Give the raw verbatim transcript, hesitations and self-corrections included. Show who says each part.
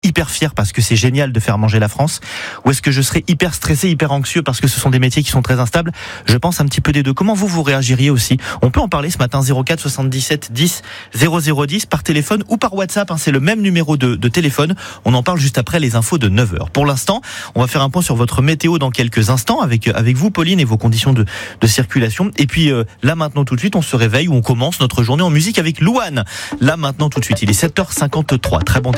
Speaker 1: hyper fier parce que c'est génial de faire manger la France, ou est-ce que je serais hyper stressé, hyper anxieux parce que ce sont des métiers qui sont très instables? Je pense un petit peu des deux. Comment vous, vous réagiriez aussi? On peut en parler ce matin, zéro quatre soixante-dix-sept dix zéro zéro dix, par téléphone ou par WhatsApp, hein, c'est le même numéro de, de téléphone. On en parle juste après les infos de neuf heures. Pour l'instant, on va faire un point sur votre météo dans quelques instants avec, avec vous, Pauline, et vos conditions de, de circulation. Et puis euh, là maintenant tout de suite, on se réveille ou on commence notre journée en musique avec Louane. Là maintenant tout de suite, il est sept heures cinquante-trois. Très bon début.